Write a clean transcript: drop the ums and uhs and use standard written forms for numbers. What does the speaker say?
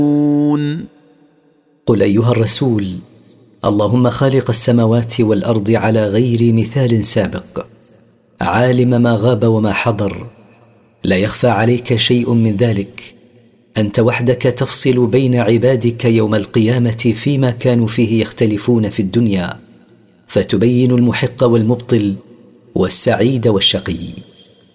قل أيها الرسول: اللهم خالق السماوات والأرض على غير مثال سابق، عالم ما غاب وما حضر، لا يخفى عليك شيء من ذلك. أنت وحدك تفصل بين عبادك يوم القيامة فيما كانوا فيه يختلفون في الدنيا، فتبين المحق والمبطل والسعيد والشقي.